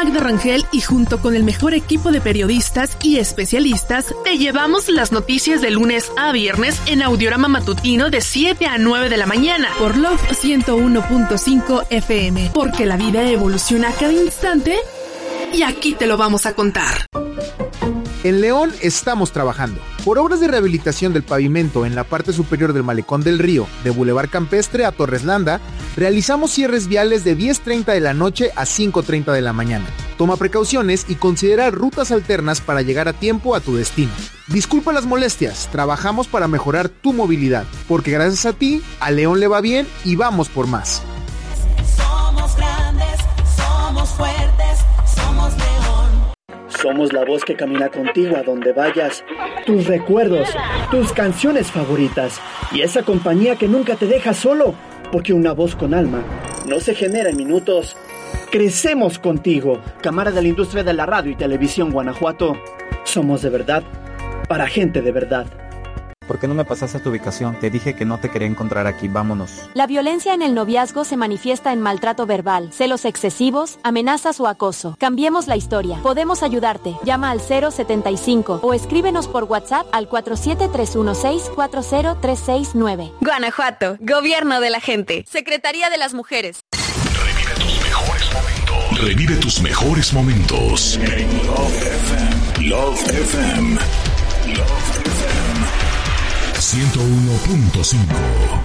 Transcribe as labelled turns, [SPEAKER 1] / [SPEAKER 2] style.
[SPEAKER 1] Magda Rangel y junto con el mejor equipo de periodistas y especialistas, te llevamos las noticias de lunes a viernes en Audiorama Matutino de 7 a 9 de la mañana por Love 101.5 FM, porque la vida evoluciona a cada instante y aquí te lo vamos a contar.
[SPEAKER 2] En León estamos trabajando por obras de rehabilitación del pavimento en la parte superior del Malecón del Río, de Boulevard Campestre a Torres Landa. Realizamos cierres viales de 10:30 de la noche a 5:30 de la mañana. Toma precauciones y considera rutas alternas para llegar a tiempo a tu destino. Disculpa las molestias, trabajamos para mejorar tu movilidad, porque gracias a ti, a León le va bien y vamos por más.
[SPEAKER 3] Somos grandes, somos fuertes, somos León.
[SPEAKER 4] Somos la voz que camina contigo a donde vayas, tus recuerdos, tus canciones favoritas y esa compañía que nunca te deja solo, porque una voz con alma no se genera en minutos. Crecemos contigo. Cámara de la Industria de la Radio y Televisión Guanajuato. Somos de verdad, para gente de verdad.
[SPEAKER 5] ¿Por qué no me pasaste tu ubicación? Te dije que no te quería encontrar aquí, vámonos.
[SPEAKER 6] La violencia en el noviazgo se manifiesta en maltrato verbal, celos excesivos, amenazas o acoso. Cambiemos la historia. Podemos ayudarte. Llama al 075 o escríbenos por WhatsApp al 47316-40369.
[SPEAKER 7] Guanajuato, Gobierno de la Gente, Secretaría de las Mujeres.
[SPEAKER 8] Revive tus mejores momentos. En Love FM. Love FM. Love FM. 101.5